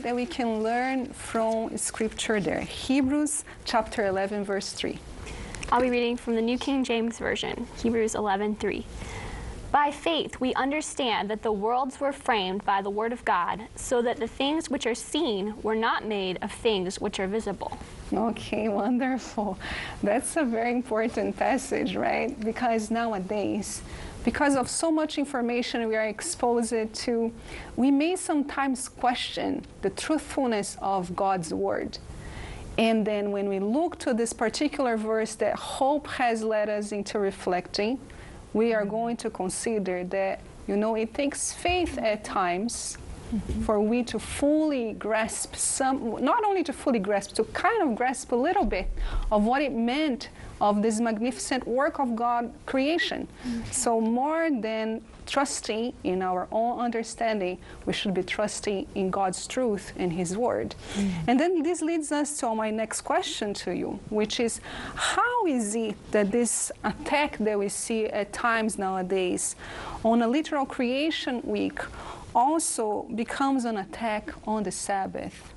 that we can learn from Scripture there? Hebrews chapter 11, verse 3. I'll be reading from the New King James Version, Hebrews 11:3. By faith we understand that the worlds were framed by the word of God, so that the things which are seen were not made of things which are visible. Okay, wonderful. That's a very important passage, right? Because nowadays, because of so much information we are exposed to, we may sometimes question the truthfulness of God's word. And then when we look to this particular verse that hope has led us into reflecting, we are going to consider that, it takes faith at times for we to fully grasp not only to fully grasp, to kind of grasp a little bit of what it meant of this magnificent work of God creation. So more than trusting in our own understanding, we should be trusting in God's truth and His word. And then this leads us to my next question to you, which is, how is it that this attack that we see at times nowadays on a literal creation week also becomes an attack on the Sabbath?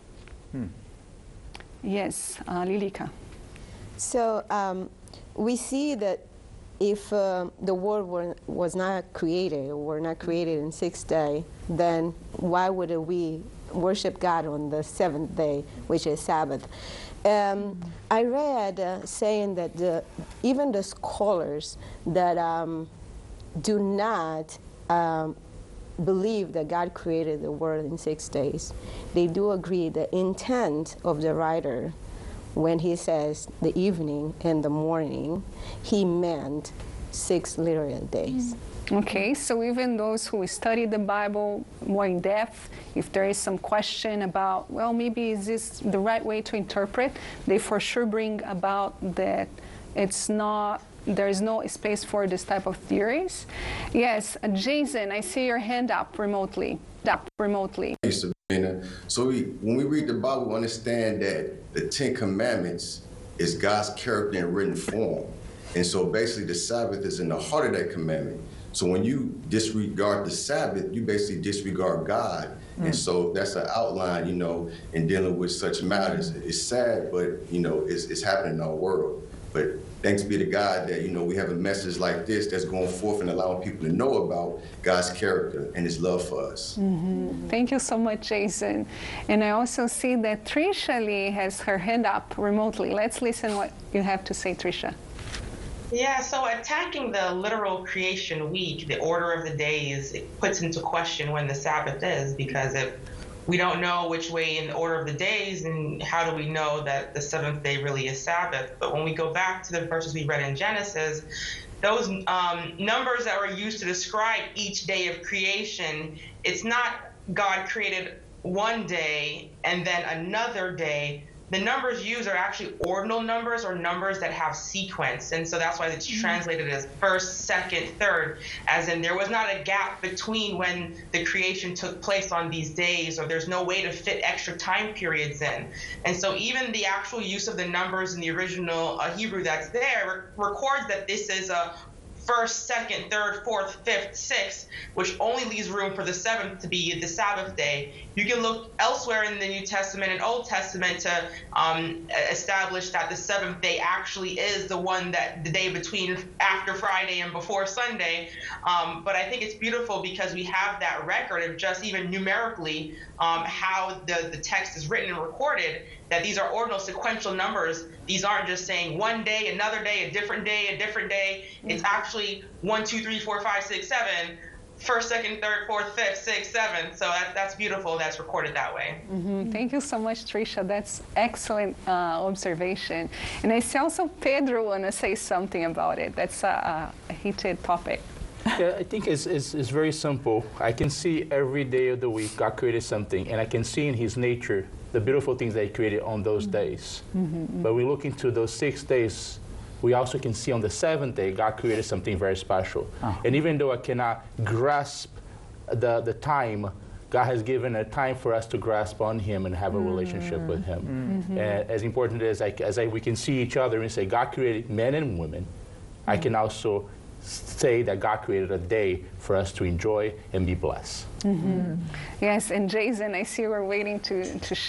Yes, Lilika. So we see that if the world was not created, or were not created in 6 days, then why would we worship God on the seventh day, which is Sabbath? I read saying that even the scholars that do not believe that God created the world in 6 days, they do agree the intent of the writer when he says the evening and the morning, he meant 6 literal days. Okay, so even those who study the Bible more in depth, if there is some question about, well, maybe is this the right way to interpret, they for sure bring about that there is no space for this type of theories. Yes, Jason, I see your hand up remotely. Hey, Sabrina. So when we read the Bible, we understand that the 10 Commandments is God's character in written form. And so basically the Sabbath is in the heart of that commandment. So when you disregard the Sabbath, you basically disregard God. And so that's an outline, in dealing with such matters. It's sad, but, it's happening in our world. But thanks be to God that, we have a message like this that's going forth and allowing people to know about God's character and His love for us. Thank you so much, Jason. And I also see that Trisha Lee has her hand up remotely. Let's listen what you have to say, Trisha. Yeah, so attacking the literal creation week, the order of the days, it puts into question when the Sabbath is, because if we don't know which way in the order of the days, and how do we know that the seventh day really is Sabbath? But when we go back to the verses we read in Genesis, those numbers that were used to describe each day of creation, it's not God created one day and then another day. The numbers used are actually ordinal numbers, or numbers that have sequence. And so that's why it's translated as first, second, third, as in there was not a gap between when the creation took place on these days, or there's no way to fit extra time periods in. And so even the actual use of the numbers in the original Hebrew that's there records that this is a first, second, third, fourth, fifth, sixth, which only leaves room for the seventh to be the Sabbath day. You can look elsewhere in the New Testament and Old Testament to establish that the seventh day actually is the day between after Friday and before Sunday. But I think it's beautiful because we have that record of just even numerically how the text is written and recorded, that these are ordinal sequential numbers. These aren't just saying one day, another day, a different day, a different day. It's actually 1, 2, 3, 4, 5, 6, 7, first, second, third, fourth, fifth, sixth, seventh. So that's beautiful. That's recorded that way. Thank you so much, Trisha. That's excellent observation. And I see also Pedro want to say something about it. That's a heated topic. Yeah, I think it's very simple. I can see every day of the week God created something, and I can see in His nature the beautiful things that He created on those days. But we look into those 6 days, we also can see on the seventh day God created something very special. And even though I cannot grasp the time, God has given a time for us to grasp on Him and have a relationship with Him. And as important as we can see each other and say God created men and women, I can also say that God created a day for us to enjoy and be blessed. Yes, and Jason, I see we're waiting to